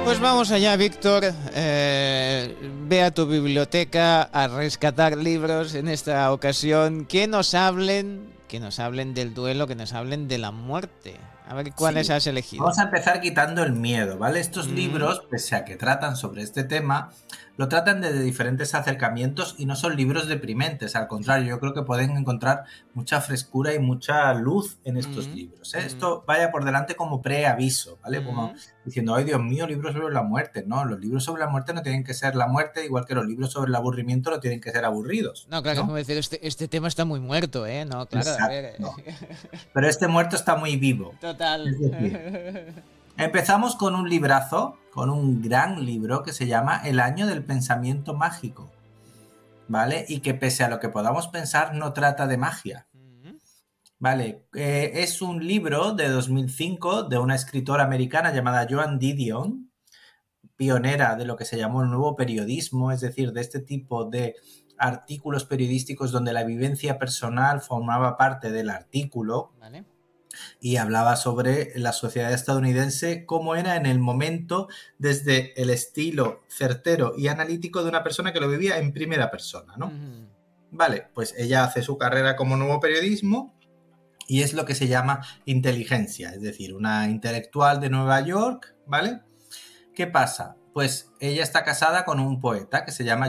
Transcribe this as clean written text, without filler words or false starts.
Pues vamos allá, Víctor. Ve a tu biblioteca a rescatar libros en esta ocasión que nos hablen del duelo, que nos hablen de la muerte. A ver cuáles Sí, has elegido. vamos a empezar quitando el miedo, ¿vale? Estos Mm, libros, pese a que tratan sobre este tema, lo tratan desde diferentes acercamientos y no son libros deprimentes. Al contrario, yo creo que pueden encontrar mucha frescura y mucha luz en estos mm, libros, ¿eh? mm, Esto vaya por delante como preaviso, ¿vale? Como mm. diciendo, ay Dios mío, libros sobre la muerte. No, los libros sobre la muerte no tienen que ser la muerte, igual que los libros sobre el aburrimiento no tienen que ser aburridos, No, claro, es como ¿no? decir, este tema está muy muerto, ¿eh? No, claro, a ver. Exacto. Pero este muerto está muy vivo. Total. Es decir, empezamos con un librazo, con un gran libro que se llama El año del pensamiento mágico, ¿vale? Y que pese a lo que podamos pensar, no trata de magia, Mm, ¿vale? Es un libro de 2005 de una escritora americana llamada Joan Didion, pionera de lo que se llamó el nuevo periodismo, es decir, de este tipo de artículos periodísticos donde la vivencia personal formaba parte del artículo, vale. y hablaba sobre la sociedad estadounidense, cómo era en el momento, desde el estilo certero y analítico de una persona que lo vivía en primera persona, ¿no? Mm, Vale, pues ella hace su carrera como nuevo periodismo y es lo que se llama inteligencia, es decir, una intelectual de Nueva York, ¿vale? ¿Qué pasa? Pues ella está casada con un poeta que se llama